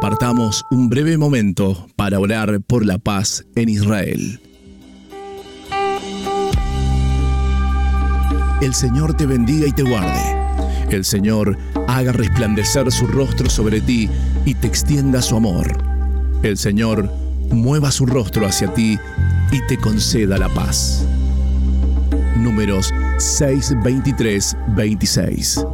Apartamos un breve momento para orar por la paz en Israel. El Señor te bendiga y te guarde. El Señor haga resplandecer su rostro sobre ti y te extienda su amor. El Señor mueva su rostro hacia ti y te conceda la paz. Números 6, 23, 26.